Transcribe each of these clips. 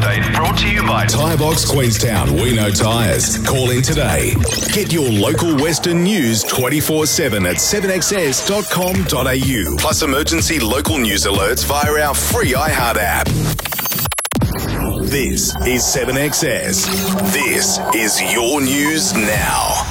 update brought to you by Tyre Box Queenstown. We know tyres. Call in today. Get your local Western news 24/7 at 7XS.com.au. Plus emergency local news alerts via our free iHeart app. This is 7XS. This is your news now.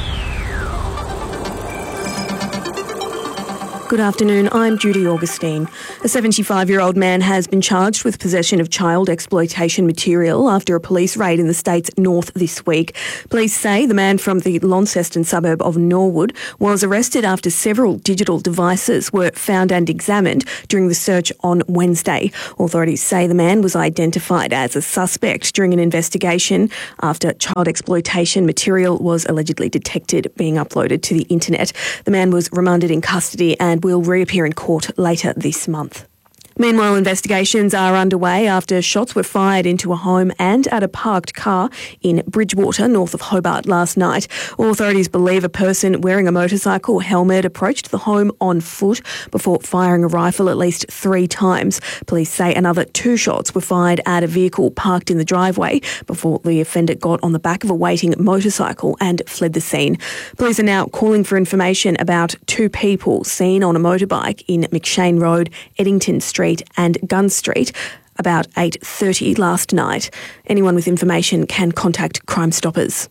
Good afternoon, I'm Judy Augustine. A 75-year-old man has been charged with possession of child exploitation material after a police raid in the state's north this week. Police say the man from the Launceston suburb of Norwood was arrested after several digital devices were found and examined during the search on Wednesday. Authorities say the man was identified as a suspect during an investigation after child exploitation material was allegedly detected being uploaded to the internet. The man was remanded in custody and will reappear in court later this month. Meanwhile, investigations are underway after shots were fired into a home and at a parked car in Bridgewater, north of Hobart, last night. Authorities believe a person wearing a motorcycle helmet approached the home on foot before firing a rifle at least 3 times. Police say another 2 shots were fired at a vehicle parked in the driveway before the offender got on the back of a waiting motorcycle and fled the scene. Police are now calling for information about 2 people seen on a motorbike in McShane Road, Eddington Street and Gun Street about 8:30 last night. Anyone with information can contact Crime Stoppers.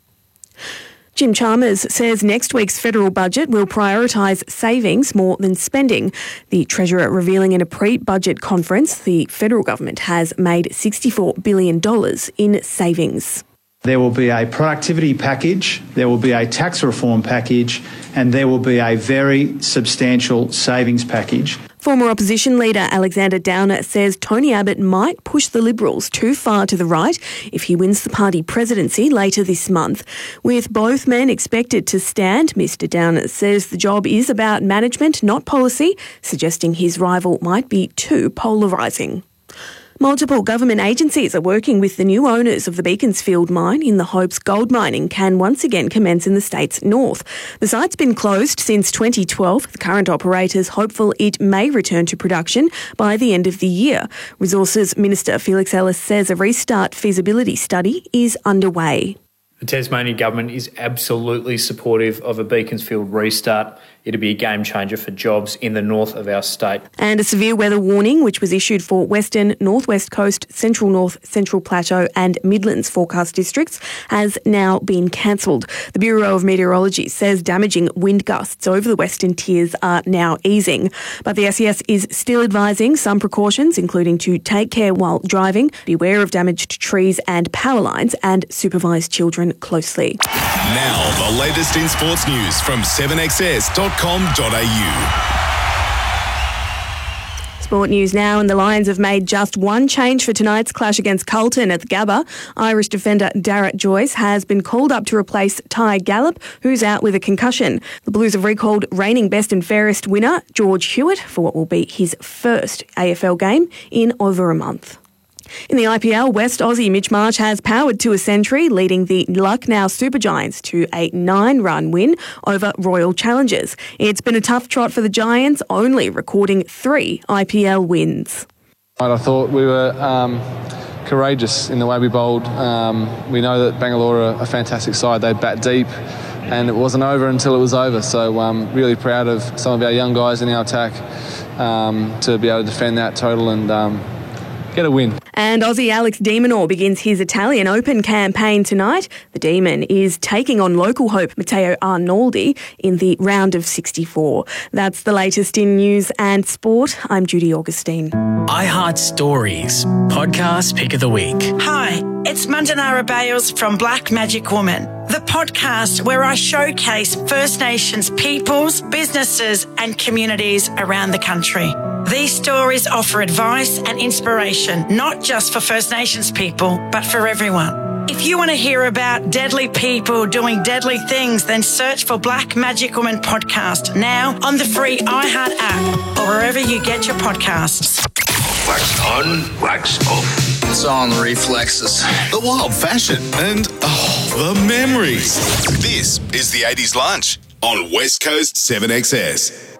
Jim Chalmers says next week's federal budget will prioritise savings more than spending. The Treasurer revealing in a pre-budget conference the federal government has made $64 billion in savings. There will be a productivity package, there will be a tax reform package, and there will be a very substantial savings package. Former opposition leader Alexander Downer says Tony Abbott might push the Liberals too far to the right if he wins the party presidency later this month. With both men expected to stand, Mr Downer says the job is about management, not policy, suggesting his rival might be too polarising. Multiple government agencies are working with the new owners of the Beaconsfield mine in the hopes gold mining can once again commence in the state's north. The site's been closed since 2012. The current operator's hopeful it may return to production by the end of the year. Resources Minister Felix Ellis says a restart feasibility study is underway. The Tasmanian Government is absolutely supportive of a Beaconsfield restart. It'll be a game changer for jobs in the north of our state. And a severe weather warning, which was issued for Western, North West Coast, Central North, Central Plateau and Midlands forecast districts, has now been cancelled. The Bureau of Meteorology says damaging wind gusts over the western tiers are now easing. But the SES is still advising some precautions, including to take care while driving, beware of damaged trees and power lines, and supervise children closely. Now, the latest in sports news from 7XS.com.au. Sport news now, and the Lions have made just one change for tonight's clash against Carlton at the Gabba. Irish defender Darragh Joyce has been called up to replace Ty Gallup, who's out with a concussion. The Blues have recalled reigning best and fairest winner George Hewitt for what will be his first AFL game in over a month. In the IPL, West Aussie Mitch Marsh has powered to a century, leading the Lucknow Supergiants to a 9-run win over Royal Challengers. It's been a tough trot for the Giants, only recording 3 IPL wins. I thought we were courageous in the way we bowled. We know that Bangalore are a fantastic side. They bat deep, and it wasn't over until it was over. So I'm really proud of some of our young guys in our attack to be able to defend that total and get a win. And Aussie Alex de Minaur begins his Italian Open campaign tonight. The Demon is taking on local hope Matteo Arnoldi in the round of 64. That's the latest in news and sport. I'm Judy Augustine. iHeart Stories, podcast pick of the week. Hi, it's Mandanara Bales from Black Magic Woman, the podcast where I showcase First Nations peoples, businesses and communities around the country. These stories offer advice and inspiration, not just for First Nations people, but for everyone. If you want to hear about deadly people doing deadly things, then search for Black Magic Woman Podcast now on the free iHeart app or wherever you get your podcasts. Wax on, wax off. It's on the reflexes. The wild fashion and the memories. This is the 80s Lunch on West Coast 7XS.